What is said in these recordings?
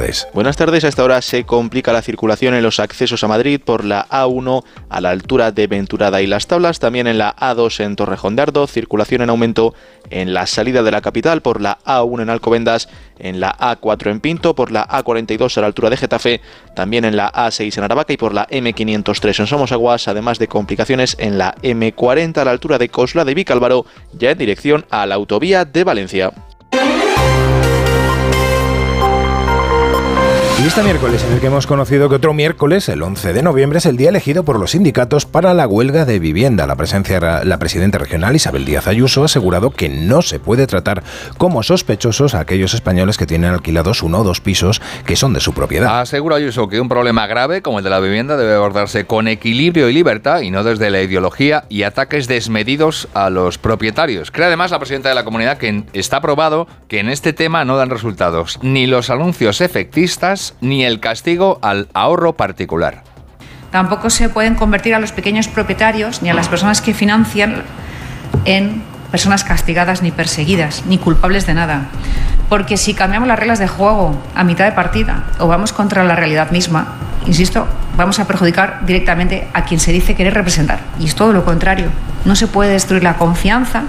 tardes. Buenas tardes. A esta hora se complica la circulación en los accesos a Madrid por la A1 a la altura de Venturada y Las Tablas, también en la A2 en Torrejón de Ardoz, circulación en aumento en la salida de la capital por la A1 en Alcobendas, en la A4 en Pinto, por la A42 a la altura de Getafe, también en la A6 en Aravaca y por la M503 en Somosaguas, además de complicaciones en la M40 a la altura de Coslada y Vicálvaro, ya en dirección a la autovía de Valencia. Y este miércoles en el que hemos conocido que otro miércoles, el 11 de noviembre, es el día elegido por los sindicatos para la huelga de vivienda. La presidenta regional Isabel Díaz Ayuso ha asegurado que no se puede tratar como sospechosos a aquellos españoles que tienen alquilados 1 o 2 pisos que son de su propiedad. Asegura Ayuso que un problema grave como el de la vivienda debe abordarse con equilibrio y libertad y no desde la ideología y ataques desmedidos a los propietarios. Cree además la presidenta de la comunidad que está probado que en este tema no dan resultados ni los anuncios efectistas ni el castigo al ahorro particular. Tampoco se pueden convertir a los pequeños propietarios ni a las personas que financian en personas castigadas ni perseguidas, ni culpables de nada. Porque si cambiamos las reglas de juego a mitad de partida o vamos contra la realidad misma, insisto, vamos a perjudicar directamente a quien se dice querer representar. Y es todo lo contrario. No se puede destruir la confianza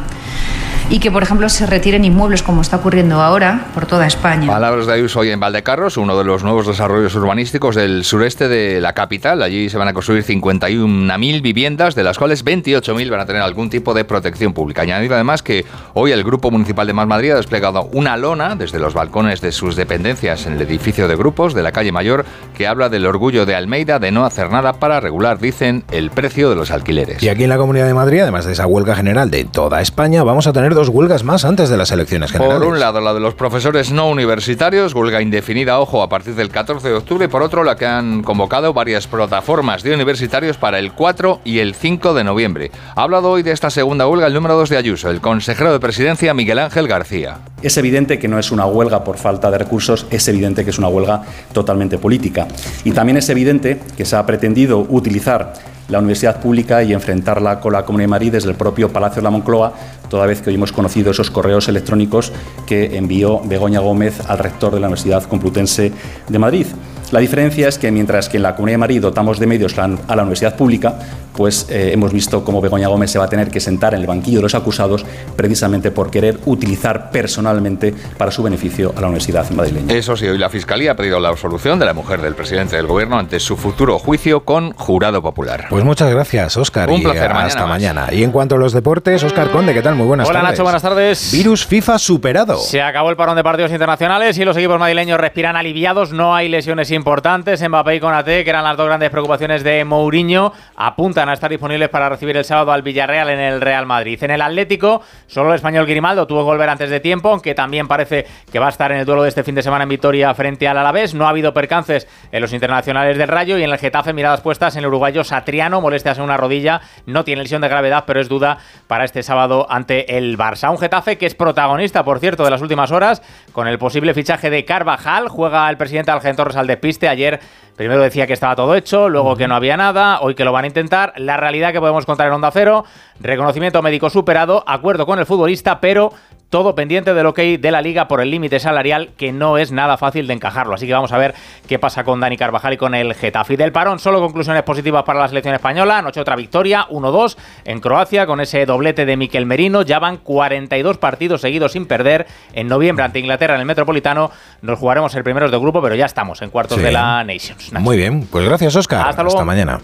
y que, por ejemplo, se retiren inmuebles como está ocurriendo ahora por toda España. Palabras de Ayuso hoy en Valdecarros, uno de los nuevos desarrollos urbanísticos del sureste de la capital. Allí se van a construir 51.000 viviendas, de las cuales 28.000 van a tener algún tipo de protección pública. Añadir además que hoy el Grupo Municipal de Más Madrid ha desplegado una lona desde los balcones de sus dependencias en el edificio de grupos de la calle Mayor, que habla del orgullo de Almeida de no hacer nada para regular, dicen, el precio de los alquileres. Y aquí en la Comunidad de Madrid, además de esa huelga general de toda España, vamos a tener 2 huelgas más antes de las elecciones generales. Por un lado, la de los profesores no universitarios, huelga indefinida, ojo, a partir del 14 de octubre. Y por otro, la que han convocado varias plataformas de universitarios para el 4 y el 5 de noviembre. Ha hablado hoy de esta segunda huelga el número 2 de Ayuso, el consejero de Presidencia, Miguel Ángel García. Es evidente que no es una huelga por falta de recursos, es evidente que es una huelga totalmente política. Y también es evidente que se ha pretendido utilizar la universidad pública y enfrentarla con la Comunidad de Madrid desde el propio Palacio de la Moncloa, toda vez que hoy hemos conocido esos correos electrónicos que envió Begoña Gómez al rector de la Universidad Complutense de Madrid. La diferencia es que mientras que en la Comunidad de Madrid dotamos de medios a la universidad pública, pues hemos visto cómo Begoña Gómez se va a tener que sentar en el banquillo de los acusados precisamente por querer utilizar personalmente para su beneficio a la universidad madrileña. Eso sí, hoy la Fiscalía ha pedido la absolución de la mujer del presidente del Gobierno ante su futuro juicio con jurado popular. Pues muchas gracias, Óscar. Un placer, hasta mañana. Y en cuanto a los deportes, Óscar Conde, ¿qué tal? Muy buenas tardes. Hola Nacho, buenas tardes. Virus FIFA superado. Se acabó el parón de partidos internacionales y los equipos madrileños respiran aliviados. No hay lesiones importantes. Mbappé y Konaté, que eran las 2 grandes preocupaciones de Mourinho, apuntan a estar disponibles para recibir el sábado al Villarreal en el Real Madrid. En el Atlético, solo el español Grimaldo tuvo que volver antes de tiempo, aunque también parece que va a estar en el duelo de este fin de semana en Vitoria frente al Alavés. No ha habido percances en los internacionales del Rayo y en el Getafe miradas puestas en el uruguayo Satriano, molestias en una rodilla, no tiene lesión de gravedad, pero es duda para este sábado ante el Barça. Un Getafe que es protagonista, por cierto, de las últimas horas, con el posible fichaje de Carvajal. Juega el presidente Algen Torres al despiste. Ayer primero decía que estaba todo hecho, luego que no había nada, hoy que lo van a intentar. La realidad que podemos contar en Onda Cero: reconocimiento médico superado, acuerdo con el futbolista, pero todo pendiente del ok de la Liga por el límite salarial, que no es nada fácil de encajarlo. Así que vamos a ver qué pasa con Dani Carvajal y con el Getafe. Y del parón, solo conclusiones positivas para la selección española. Anoche otra victoria, 1-2 en Croacia, con ese doblete de Mikel Merino. Ya van 42 partidos seguidos sin perder. En noviembre ante Inglaterra en el Metropolitano nos jugaremos el primeros de grupo, pero ya estamos en cuartos de la Nations. Nacho. Muy bien, pues gracias, Óscar. Hasta luego. Hasta mañana.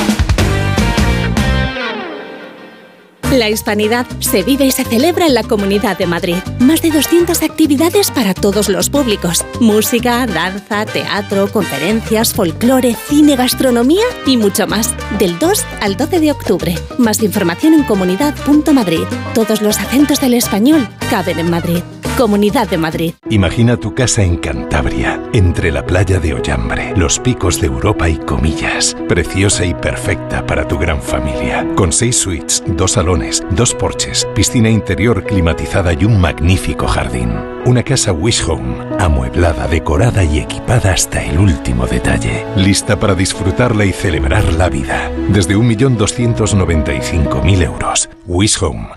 La hispanidad se vive y se celebra en la Comunidad de Madrid. Más de 200 actividades para todos los públicos. Música, danza, teatro, conferencias, folclore, cine, gastronomía y mucho más. Del 2 al 12 de octubre. Más información en comunidad.madrid. Todos los acentos del español caben en Madrid. Comunidad de Madrid. Imagina tu casa en Cantabria, entre la playa de Ollambre, los picos de Europa y Comillas. Preciosa y perfecta para tu gran familia. Con 6 suites, 2 salones, 2 porches, piscina interior climatizada y un magnífico jardín. Una casa Wish Home, amueblada, decorada y equipada hasta el último detalle. Lista para disfrutarla y celebrar la vida. Desde 1.295.000 euros. Wish Home,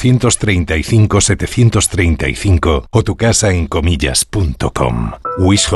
900-835-735 o tu casa en comillas.com. Wish Home.